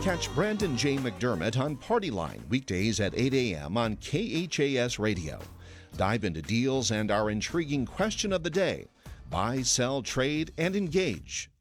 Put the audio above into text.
Catch Brandon J. McDermott on Party Line weekdays at 8 a.m. on KHAS Radio. Dive into deals and our intriguing question of the day. Buy, sell, trade, and engage.